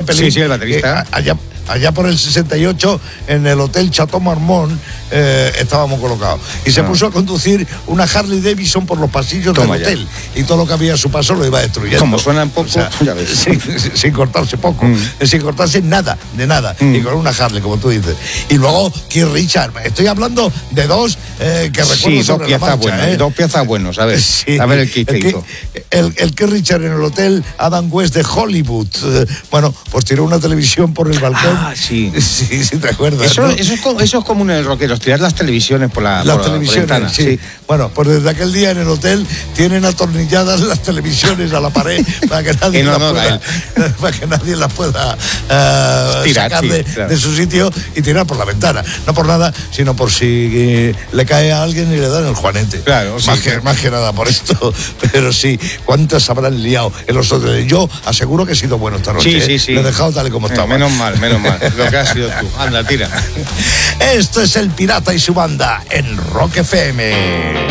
Zeppelin. Sí, el baterista. Allá por el 68, en el Hotel Chateau Marmont, estábamos colocados. Y se puso a conducir una Harley Davidson por los pasillos del hotel. Y todo lo que había a su paso lo iba destruyendo. Como suenan poco, ya ves. Sin cortarse poco. Sin cortarse nada, de nada. Y con una Harley, como tú dices. Y luego Keith Richards. Estoy hablando de dos que recuerdo sobre la marcha. Dos piezas buenos, a ver. Sí. A ver el Keith hizo. El Keith Richards en el Hotel Adam West de Hollywood. Bueno, pues tiró una televisión por el balcón. Sí. Sí, te acuerdas. Eso es común en el rockeros, tirar las televisiones por la ventana. Sí. Bueno, pues desde aquel día en el hotel tienen atornilladas las televisiones a la pared para que nadie las pueda sacar de su sitio y tirar por la ventana. No por nada, sino por si le cae a alguien y le dan el juanete. Claro, más que nada por esto. Pero sí, ¿cuántas habrán liado en los hoteles? Yo aseguro que he sido bueno esta noche. Sí. Lo he dejado tal y como estaba. Menos mal. Lo que has sido tú. Anda, tira. Esto es El Pirata y su banda en Rock FM.